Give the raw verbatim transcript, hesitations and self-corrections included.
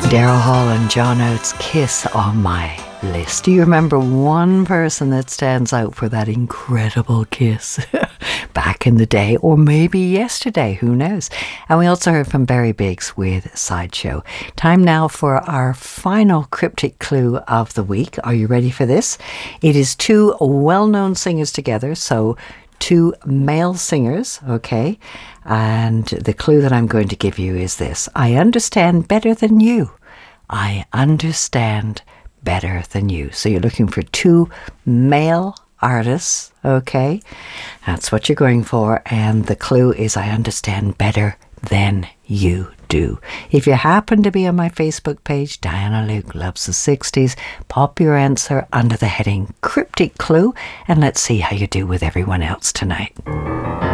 Daryl Hall and John Oates' Kiss on my list. Do you remember one person that stands out for that incredible kiss back in the day, or maybe yesterday, who knows? And we also heard from Barry Biggs with Sideshow. Time now for our final cryptic clue of the week. Are you ready for this? It is two well-known singers together, so two male singers, okay? And the clue that I'm going to give you is this. I understand better than you. I understand better than you. So you're looking for two male artists, okay? That's what you're going for. And the clue is I understand better than you do. If you happen to be on my Facebook page, Diana Luke Loves the sixties, pop your answer under the heading Cryptic Clue and let's see how you do with everyone else tonight.